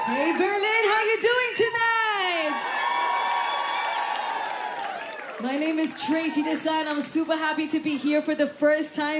Hey Berlin, how you doing tonight? My name is Tracy Desan. I'm super happy to be here for the first time.